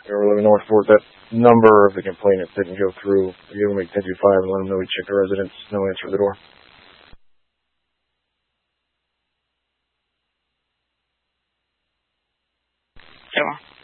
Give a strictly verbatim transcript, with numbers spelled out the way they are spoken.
or eleven North Fourth, that number of the complainant didn't go through. You able to make ten two five and let him know he checked the residence, no answer at the door? Sure.